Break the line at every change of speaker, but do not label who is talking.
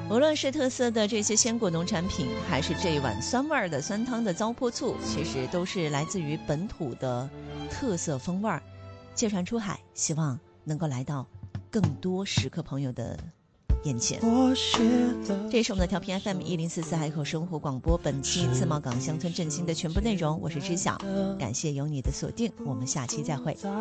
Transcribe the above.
无论是特色的这些鲜果农产品，还是这一碗酸味儿的酸汤的糟粕醋，其实都是来自于本土的特色风味儿，借船出海，希望能够来到更多食客朋友的眼前。这是我们的调频 FM 1044海口生活广播，本期自贸港乡村振兴的全部内容，我是知晓，感谢有你的锁定，我们下期再会。